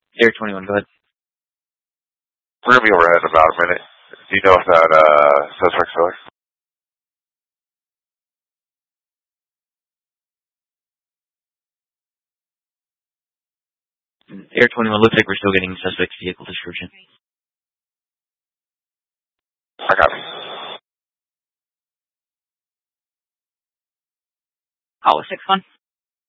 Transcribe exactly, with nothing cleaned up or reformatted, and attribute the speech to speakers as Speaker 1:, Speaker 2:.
Speaker 1: Air twenty-one, go ahead.
Speaker 2: We're going to be overhead in about a minute. Do you know if that uh, suspect's still there?
Speaker 1: Air twenty-one, looks like we're still getting suspect's vehicle description.
Speaker 2: I got it.
Speaker 1: Hollow six one.